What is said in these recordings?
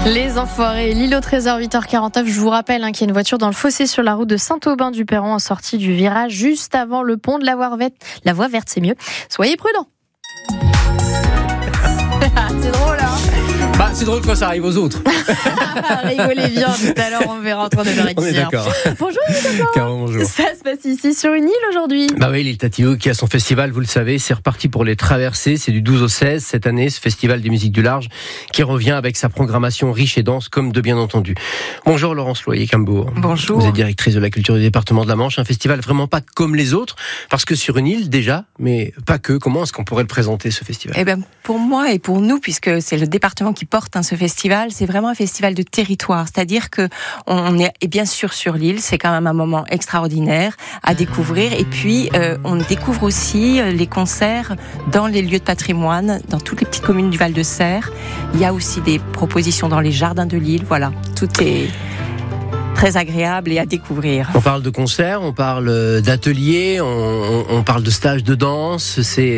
Les Enfoirés, l'île au trésor, 8h49. Je vous rappelle qu'il y a une voiture dans le fossé sur la route de Saint-Aubin-du-Perron en sortie du virage, juste avant le pont de la voie verte, c'est mieux. Soyez prudents. C'est drôle, hein? C'est drôle quand ça arrive aux autres. Rigolez bien, tout à l'heure on verra entre 9h et 10h. On est d'accord. Bonjour Nicolas. Caro, bonjour. Ça se passe ici sur une île aujourd'hui. Oui, l'île Tatillou qui a son festival, vous le savez, c'est reparti pour les traversées, c'est du 12 au 16 cette année, ce festival des musiques du large qui revient avec sa programmation riche et dense comme de bien entendu. Bonjour Laurence Loyer-Cambourg. Bonjour. Vous êtes directrice de la culture du département de la Manche, un festival vraiment pas comme les autres, parce que sur une île déjà, mais pas que. Comment est-ce qu'on pourrait le présenter ce festival ? Pour moi et pour nous, puisque c'est le département qui porte ce festival, c'est vraiment un festival de territoire, c'est-à-dire que on est bien sûr sur l'île, c'est quand même un moment extraordinaire à découvrir, et puis on découvre aussi les concerts dans les lieux de patrimoine, dans toutes les petites communes du Val-de-Serre. Il y a aussi des propositions dans les jardins de l'île, voilà, tout est très agréable et à découvrir. On parle de concerts, on parle d'ateliers, on parle de stages de danse.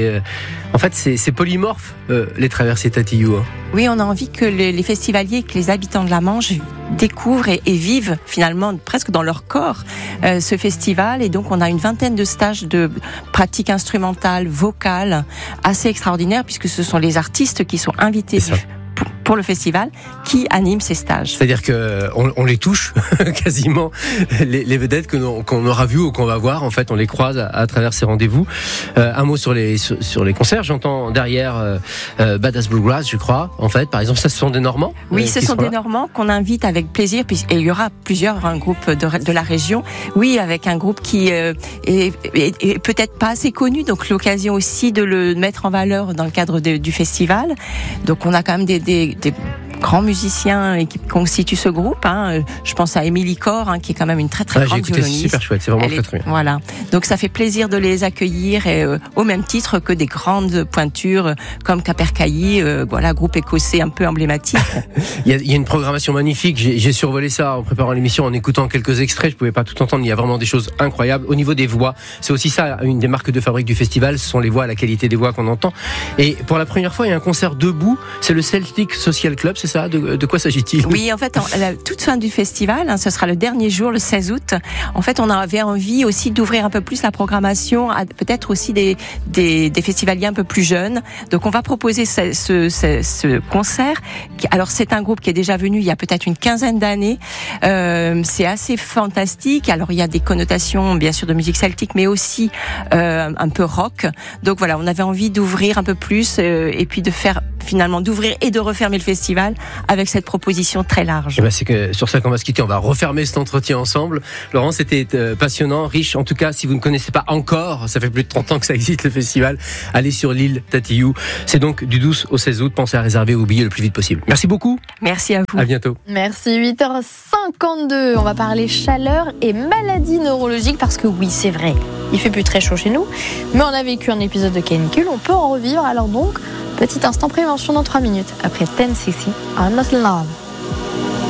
En fait, c'est polymorphe, les traversées Tatillou. Oui, on a envie que les festivaliers, que les habitants de la Manche découvrent et vivent finalement presque dans leur corps ce festival. Et donc, on a une vingtaine de stages de pratiques instrumentales, vocales, assez extraordinaires, puisque ce sont les artistes qui sont invités pour le festival qui animent ces stages. C'est-à-dire qu'on les touche quasiment, les vedettes qu'on aura vues ou qu'on va voir, en fait, on les croise à travers ces rendez-vous. Un mot sur les concerts, j'entends derrière Badass Bluegrass, je crois, en fait, par exemple, ça, ce sont des Normands. Oui, ce sont des Normands qu'on invite avec plaisir, et il y aura un groupe de la région, oui, avec un groupe qui est peut-être pas assez connu, donc l'occasion aussi de le mettre en valeur dans le cadre du festival. Donc on a quand même des grands musiciens qui constituent ce groupe. Je pense à Émilie Corr, qui est quand même une très très grande violoniste. C'est super chouette, c'est vraiment très bien. Voilà. Donc ça fait plaisir de les accueillir, et, au même titre que des grandes pointures comme Capercaillie, groupe écossais un peu emblématique. Il y a une programmation magnifique. J'ai survolé ça en préparant l'émission, en écoutant quelques extraits. Je pouvais pas tout entendre. Il y a vraiment des choses incroyables au niveau des voix. C'est aussi ça, une des marques de fabrique du festival, ce sont les voix, la qualité des voix qu'on entend. Et pour la première fois, il y a un concert debout. C'est le Celtic Social Club, c'est ça ? De quoi s'agit-il ? Oui, en fait, à la toute fin du festival, ce sera le dernier jour, le 16 août. En fait, on avait envie aussi d'ouvrir un peu plus la programmation à peut-être aussi des festivaliers un peu plus jeunes. Donc, on va proposer ce concert. Alors, c'est un groupe qui est déjà venu il y a peut-être une quinzaine d'années. C'est assez fantastique. Alors, il y a des connotations, bien sûr, de musique celtique, mais aussi un peu rock. Donc, voilà, on avait envie d'ouvrir un peu plus et puis d'ouvrir et de refermer le festival avec cette proposition très large. C'est que sur ça qu'on va se quitter. On va refermer cet entretien ensemble. Laurent, c'était passionnant, riche. En tout cas, si vous ne connaissez pas encore, ça fait plus de 30 ans que ça existe le festival, allez sur l'île Tatillou. C'est donc du 12 au 16 août. Pensez à réserver vos billets le plus vite possible. Merci beaucoup. Merci à vous. À bientôt. Merci. 8h52. On va parler chaleur et maladies neurologiques parce que oui, c'est vrai, il fait plus très chaud chez nous, mais on a vécu un épisode de canicule, on peut en revivre. Alors donc, petit instant prévention dans 3 minutes après 10cc, I'm Not Love.